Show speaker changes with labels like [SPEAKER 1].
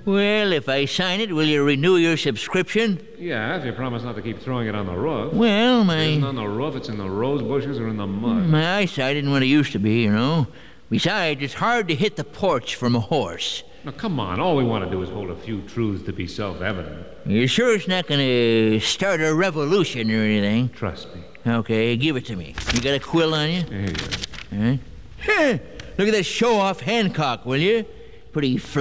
[SPEAKER 1] Well, if I sign it, will you renew your subscription?
[SPEAKER 2] Yeah, if you promise not to keep throwing it on the roof.
[SPEAKER 1] Well,
[SPEAKER 2] It isn't on the roof, it's in the rose bushes or in the mud.
[SPEAKER 1] my eyesight isn't what it used to be, you know. Besides, it's hard to hit the porch from a horse.
[SPEAKER 2] Now, come on. All we want to do is hold a few truths to be self-evident.
[SPEAKER 1] You sure it's not going to start a revolution or anything?
[SPEAKER 2] Trust me.
[SPEAKER 1] Okay, give it to me. You got a quill on you?
[SPEAKER 2] Here you go.
[SPEAKER 1] Huh? Look at that show-off Hancock, will you? Pretty